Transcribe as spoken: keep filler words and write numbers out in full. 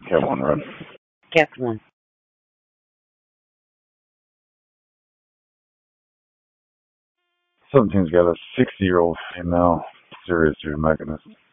Cat one, run. Cat one. Seventeen's got a sixty-year-old female serious mechanist.